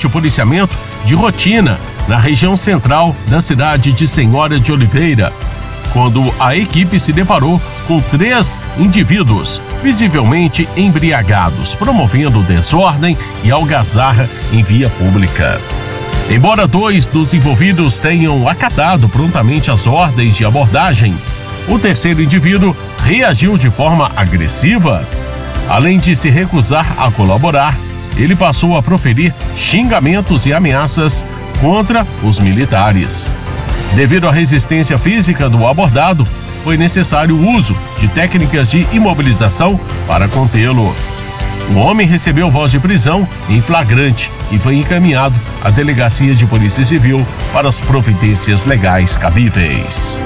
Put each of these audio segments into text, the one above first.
durante o policiamento de rotina na região central da cidade de Senhora de Oliveira, quando a equipe se deparou com 3 indivíduos visivelmente embriagados, promovendo desordem e algazarra em via pública. Embora 2 dos envolvidos tenham acatado prontamente as ordens de abordagem, o terceiro indivíduo reagiu de forma agressiva. Além de se recusar a colaborar, ele passou a proferir xingamentos e ameaças contra os militares. Devido à resistência física do abordado, foi necessário o uso de técnicas de imobilização para contê-lo. O homem recebeu voz de prisão em flagrante e foi encaminhado à Delegacia de Polícia Civil para as providências legais cabíveis.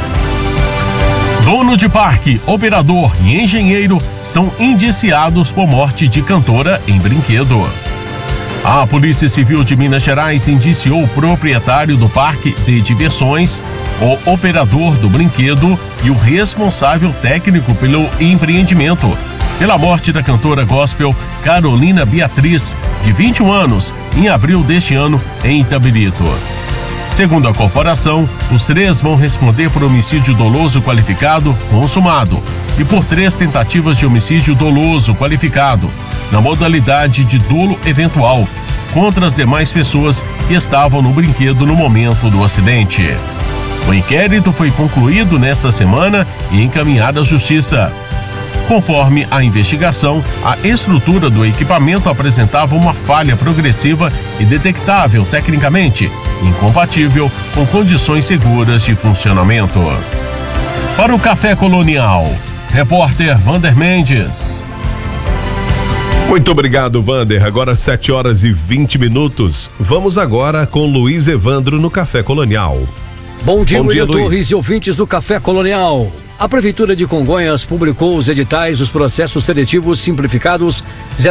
Dono de parque, operador e engenheiro são indiciados por morte de cantora em brinquedo. A Polícia Civil de Minas Gerais indiciou o proprietário do parque de diversões, o operador do brinquedo e o responsável técnico pelo empreendimento pela morte da cantora gospel Carolina Beatriz, de 21 anos, em abril deste ano, em Itabirito. Segundo a corporação, os 3 vão responder por homicídio doloso qualificado consumado e por 3 tentativas de homicídio doloso qualificado, na modalidade de dolo eventual, contra as demais pessoas que estavam no brinquedo no momento do acidente. O inquérito foi concluído nesta semana e encaminhado à Justiça. Conforme a investigação, a estrutura do equipamento apresentava uma falha progressiva e detectável tecnicamente, incompatível com condições seguras de funcionamento. Para o Café Colonial, repórter Vander Mendes. Muito obrigado, Vander. Agora 7h20. Vamos agora com Luiz Evandro no Café Colonial. Bom dia, William Torres e ouvintes do Café Colonial. A Prefeitura de Congonhas publicou os editais dos processos seletivos simplificados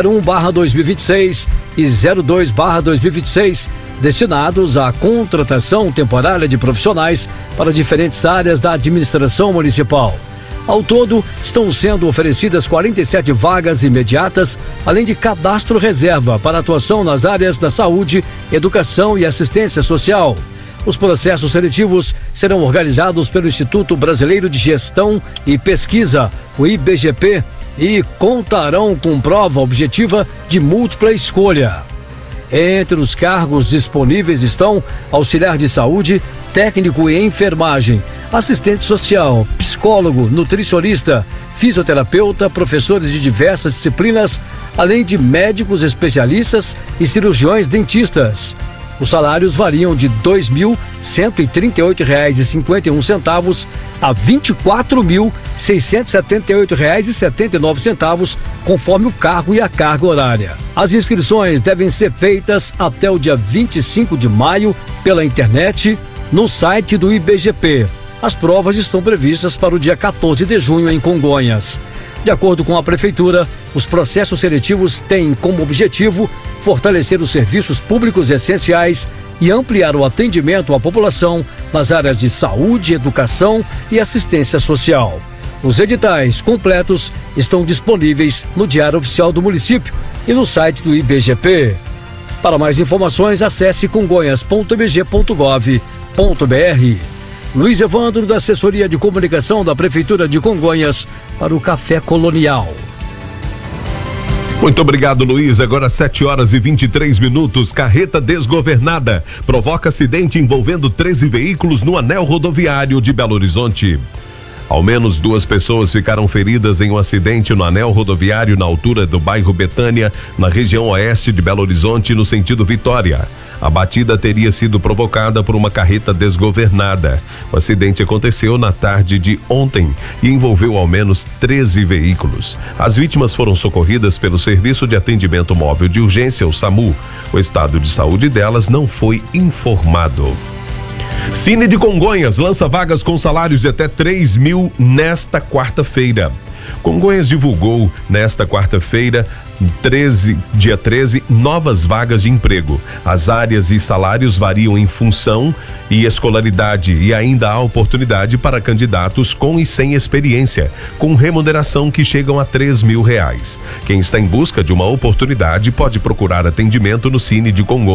01/2026 e 02/2026, destinados à contratação temporária de profissionais para diferentes áreas da administração municipal. Ao todo, estão sendo oferecidas 47 vagas imediatas, além de cadastro reserva para atuação nas áreas da saúde, educação e assistência social. Os processos seletivos serão organizados pelo Instituto Brasileiro de Gestão e Pesquisa, o IBGP, e contarão com prova objetiva de múltipla escolha. Entre os cargos disponíveis estão auxiliar de saúde, técnico em enfermagem, assistente social, psicólogo, nutricionista, fisioterapeuta, professores de diversas disciplinas, além de médicos especialistas e cirurgiões dentistas. Os salários variam de R$ 2.138,51 a R$ 24.678,79, conforme o cargo e a carga horária. As inscrições devem ser feitas até o dia 25 de maio pela internet, no site do IBGP. As provas estão previstas para o dia 14 de junho em Congonhas. De acordo com a Prefeitura, os processos seletivos têm como objetivo fortalecer os serviços públicos essenciais e ampliar o atendimento à população nas áreas de saúde, educação e assistência social. Os editais completos estão disponíveis no Diário Oficial do Município e no site do IBGP. Para mais informações, acesse congonhas.ibg.gov.br. Luiz Evandro, da Assessoria de Comunicação da Prefeitura de Congonhas, para o Café Colonial. Muito obrigado, Luiz. Agora 7h23. Carreta desgovernada provoca acidente envolvendo 13 veículos no anel rodoviário de Belo Horizonte. Ao menos 2 pessoas ficaram feridas em um acidente no anel rodoviário na altura do bairro Betânia, na região oeste de Belo Horizonte, no sentido Vitória. A batida teria sido provocada por uma carreta desgovernada. O acidente aconteceu na tarde de ontem e envolveu ao menos 13 veículos. As vítimas foram socorridas pelo Serviço de Atendimento Móvel de Urgência, o SAMU. O estado de saúde delas não foi informado. Cine de Congonhas lança vagas com salários de até 3 mil nesta quarta-feira. Congonhas divulgou nesta quarta-feira, dia 13, novas vagas de emprego. As áreas e salários variam em função e escolaridade e ainda há oportunidade para candidatos com e sem experiência, com remuneração que chegam a R$3 mil. Quem está em busca de uma oportunidade pode procurar atendimento no Cine de Congonhas